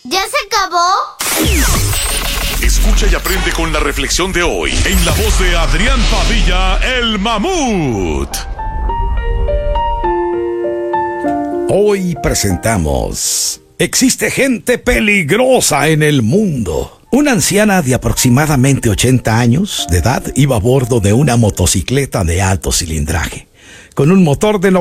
¿Ya se acabó? Escucha y aprende con la reflexión de hoy en la voz de Adrián Padilla, el Mamut. Hoy presentamos: existe gente peligrosa en el mundo. Una anciana de aproximadamente 80 años de edad iba a bordo de una motocicleta de alto cilindraje, con un motor de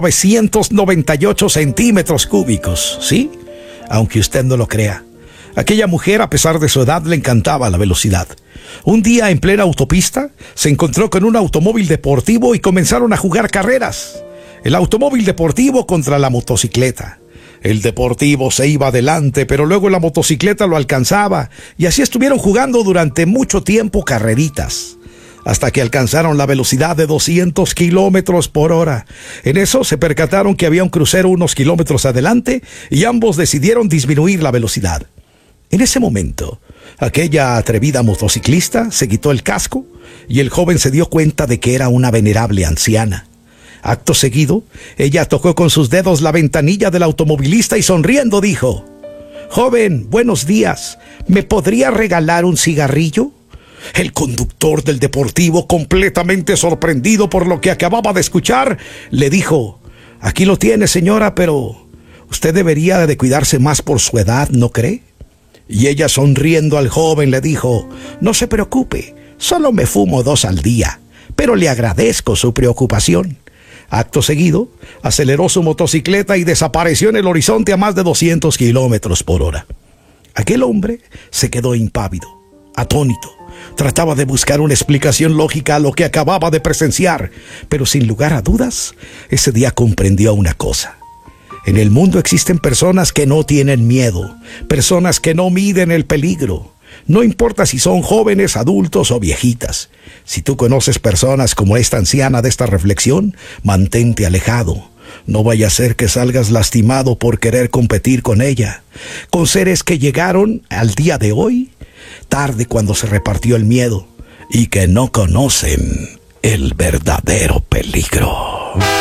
998 centímetros cúbicos, ¿sí? Aunque usted no lo crea. Aquella mujer, a pesar de su edad, le encantaba la velocidad. Un día, en plena autopista, se encontró con un automóvil deportivo y comenzaron a jugar carreras. El automóvil deportivo contra la motocicleta. El deportivo se iba adelante, pero luego la motocicleta lo alcanzaba, y así estuvieron jugando durante mucho tiempo carreritas, hasta que alcanzaron la velocidad de 200 kilómetros por hora. En eso se percataron que había un crucero unos kilómetros adelante, y ambos decidieron disminuir la velocidad. En ese momento, aquella atrevida motociclista se quitó el casco, y el joven se dio cuenta de que era una venerable anciana. Acto seguido, ella tocó con sus dedos la ventanilla del automovilista y sonriendo dijo: «Joven, buenos días, ¿me podría regalar un cigarrillo?». El conductor del deportivo, completamente sorprendido por lo que acababa de escuchar, le dijo: «Aquí lo tiene, señora, pero usted debería de cuidarse más por su edad, ¿no cree?». Y ella, sonriendo al joven, le dijo: «No se preocupe, solo me fumo 2 al día, pero le agradezco su preocupación». Acto seguido, aceleró su motocicleta y desapareció en el horizonte a más de 200 kilómetros por hora. Aquel hombre se quedó impávido, atónito. Trataba de buscar una explicación lógica a lo que acababa de presenciar, pero sin lugar a dudas, ese día comprendió una cosa. En el mundo existen personas que no tienen miedo, personas que no miden el peligro. No importa si son jóvenes, adultos o viejitas. Si tú conoces personas como esta anciana de esta reflexión, mantente alejado. No vaya a ser que salgas lastimado por querer competir con ella, con seres que llegaron al día de hoy, tarde cuando se repartió el miedo, y que no conocen el verdadero peligro.